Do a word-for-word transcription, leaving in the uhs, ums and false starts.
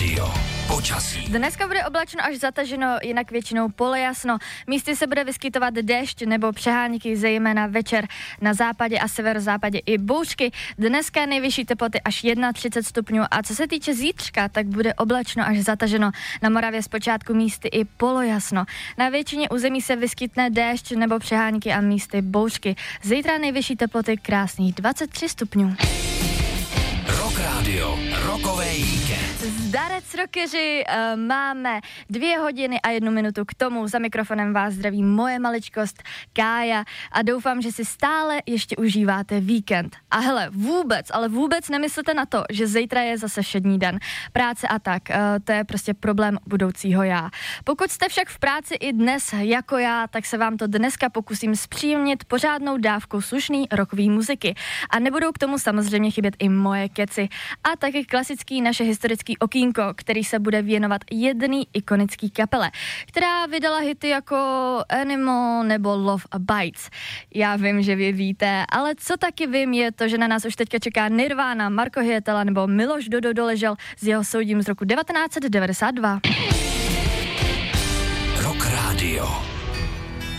Radio. Počasí. Dneska bude oblačno až zataženo, jinak většinou polojasno. Místy se bude vyskytovat déšť nebo přehánky, zejména večer na západě a severozápadě i bouřky. Dneska nejvyšší teploty až třicet jedna stupňů a co se týče zítřka, tak bude oblačno až zataženo. Na Moravě zpočátku místy i polojasno. Na většině území se vyskytne déšť nebo přehánky a místy bouřky. Zítra nejvyšší teploty krásných dvacet tři stupňů. Rock Radio, rokový víkend. Zdarec rockeři, uh, máme dvě hodiny a jednu minutu k tomu. Za mikrofonem vás zdraví moje maličkost Kája a doufám, že si stále ještě užíváte víkend. A hele, vůbec, ale vůbec nemyslete na to, že zítra je zase všední den. Práce a tak, uh, to je prostě problém budoucího já. Pokud jste však v práci i dnes jako já, tak se vám to dneska pokusím zpříjemnit pořádnou dávkou slušný rockový muziky. A nebudou k tomu samozřejmě chybět i moje keci. A taky klasický naše historický okýnko, který se bude věnovat jedný ikonický kapele, která vydala hity jako Animal nebo Love a Bites. Já vím, že vy víte, ale co taky vím je to, že na nás už teďka čeká Nirvana, Marko Hyetala nebo Miloš Dodo Doležel z jeho soudím z roku devatenáct set devadesát dva. Rock Radio.